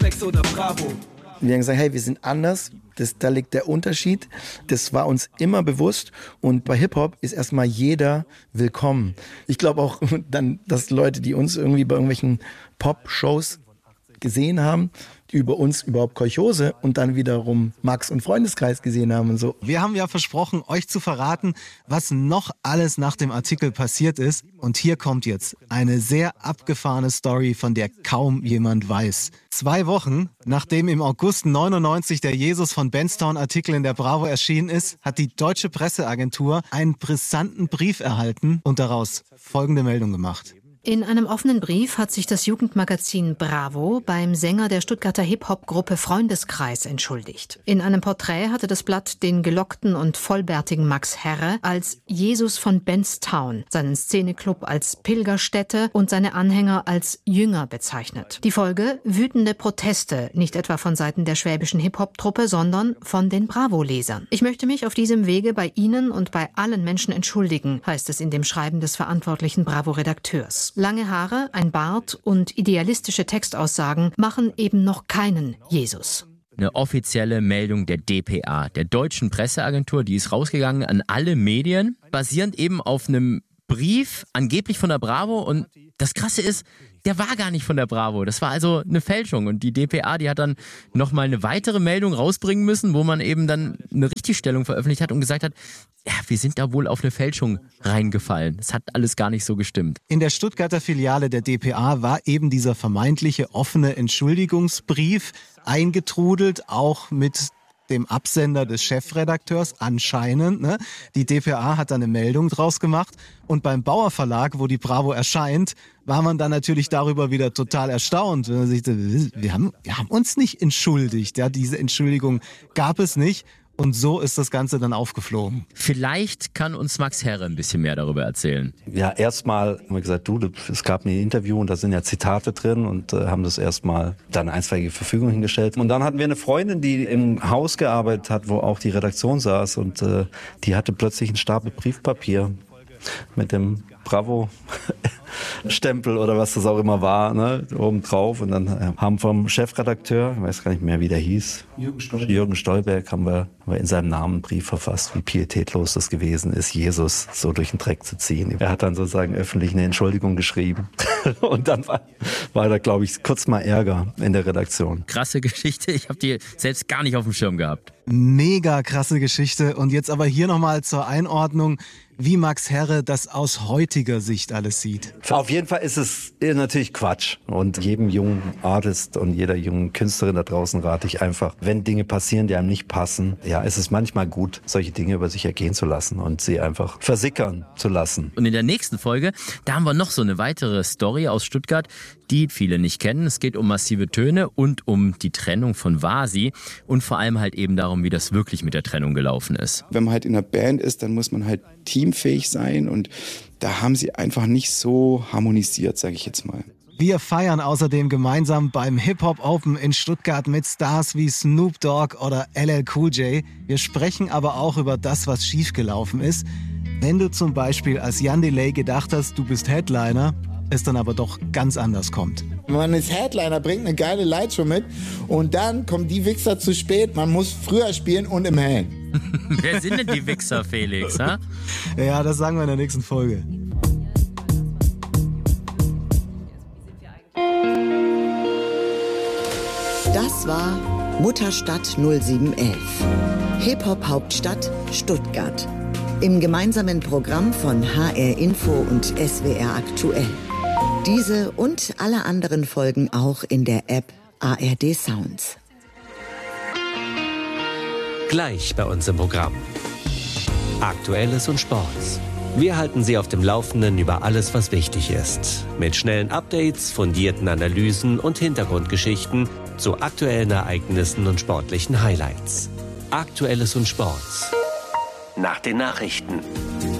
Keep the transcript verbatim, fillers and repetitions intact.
sechs oder Bravo. Wir haben gesagt, hey, wir sind anders, das, da liegt der Unterschied. Das war uns immer bewusst und bei Hip-Hop ist erstmal jeder willkommen. Ich glaube auch dann, dass Leute, die uns irgendwie bei irgendwelchen Pop-Shows gesehen haben, die über uns überhaupt Kolchose und dann wiederum Max und Freundeskreis gesehen haben und so. Wir haben ja versprochen, euch zu verraten, was noch alles nach dem Artikel passiert ist. Und hier kommt jetzt eine sehr abgefahrene Story, von der kaum jemand weiß. Zwei Wochen, nachdem im August neunundneunzig der Jesus von Benztown-Artikel in der Bravo erschienen ist, hat die deutsche Presseagentur einen brisanten Brief erhalten und daraus folgende Meldung gemacht. In einem offenen Brief hat sich das Jugendmagazin Bravo beim Sänger der Stuttgarter Hip-Hop-Gruppe Freundeskreis entschuldigt. In einem Porträt hatte das Blatt den gelockten und vollbärtigen Max Herre als Jesus von Benztown, seinen Szeneclub als Pilgerstätte und seine Anhänger als Jünger bezeichnet. Die Folge? Wütende Proteste, nicht etwa von Seiten der schwäbischen Hip-Hop-Truppe, sondern von den Bravo-Lesern. Ich möchte mich auf diesem Wege bei Ihnen und bei allen Menschen entschuldigen, heißt es in dem Schreiben des verantwortlichen Bravo-Redakteurs. Lange Haare, ein Bart und idealistische Textaussagen machen eben noch keinen Jesus. Eine offizielle Meldung der D P A, der deutschen Presseagentur, die ist rausgegangen an alle Medien, basierend eben auf einem Brief, angeblich von der Bravo. Und das Krasse ist, der war gar nicht von der Bravo. Das war also eine Fälschung. Und die D P A, die hat dann nochmal eine weitere Meldung rausbringen müssen, wo man eben dann eine Richtigstellung veröffentlicht hat und gesagt hat, ja, wir sind da wohl auf eine Fälschung reingefallen. Das hat alles gar nicht so gestimmt. In der Stuttgarter Filiale der D P A war eben dieser vermeintliche offene Entschuldigungsbrief eingetrudelt, auch mit dem Absender des Chefredakteurs anscheinend. Ne? Die D P A hat da eine Meldung draus gemacht und beim Bauer Verlag, wo die Bravo erscheint, war man dann natürlich darüber wieder total erstaunt. Wir haben, wir haben uns nicht entschuldigt, ja, diese Entschuldigung gab es nicht. Und so ist das Ganze dann aufgeflogen. Vielleicht kann uns Max Herre ein bisschen mehr darüber erzählen. Ja, erstmal haben wir gesagt, du, es gab ein Interview und da sind ja Zitate drin und äh, haben das erstmal dann einstweilige Verfügung hingestellt. Und dann hatten wir eine Freundin, die im Haus gearbeitet hat, wo auch die Redaktion saß und äh, die hatte plötzlich einen Stapel Briefpapier mit dem Bravo Stempel oder was das auch immer war, ne, oben drauf. Und dann haben vom Chefredakteur, ich weiß gar nicht mehr, wie der hieß, Jürgen Stolberg, Jürgen Stolberg haben, wir, haben wir in seinem Namen einen Brief verfasst, wie pietätlos das gewesen ist, Jesus so durch den Dreck zu ziehen. Er hat dann sozusagen öffentlich eine Entschuldigung geschrieben. Und dann war, war da, glaube ich, kurz mal Ärger in der Redaktion. Krasse Geschichte, ich habe die selbst gar nicht auf dem Schirm gehabt. Mega krasse Geschichte. Und jetzt aber hier nochmal zur Einordnung, wie Max Herre das aus heutiger Sicht alles sieht. Auf jeden Fall ist es natürlich Quatsch. Und jedem jungen Artist und jeder jungen Künstlerin da draußen rate ich einfach, wenn Dinge passieren, die einem nicht passen, ja, ist es manchmal gut, solche Dinge über sich ergehen zu lassen und sie einfach versickern zu lassen. Und in der nächsten Folge, da haben wir noch so eine weitere Story aus Stuttgart, die viele nicht kennen. Es geht um massive Töne und um die Trennung von Vasi und vor allem halt eben darum, wie das wirklich mit der Trennung gelaufen ist. Wenn man halt in einer Band ist, dann muss man halt teamfähig sein und da haben sie einfach nicht so harmonisiert, sage ich jetzt mal. Wir feiern außerdem gemeinsam beim Hip-Hop Open in Stuttgart mit Stars wie Snoop Dogg oder L L Cool J. Wir sprechen aber auch über das, was schiefgelaufen ist. Wenn du zum Beispiel als Jan Delay gedacht hast, du bist Headliner, es dann aber doch ganz anders kommt. Man ist Headliner, bringt eine geile Lightshow mit und dann kommen die Wichser zu spät. Man muss früher spielen und im Hellen. Wer sind denn die Wichser, Felix? Ha? Ja, das sagen wir in der nächsten Folge. Das war Mutterstadt null sieben elf. Hip-Hop-Hauptstadt Stuttgart. Im gemeinsamen Programm von H R Info und S W R Aktuell. Diese und alle anderen Folgen auch in der App A R D Sounds. Gleich bei uns im Programm. Aktuelles und Sports. Wir halten Sie auf dem Laufenden über alles, was wichtig ist. Mit schnellen Updates, fundierten Analysen und Hintergrundgeschichten zu aktuellen Ereignissen und sportlichen Highlights. Aktuelles und Sports. Nach den Nachrichten.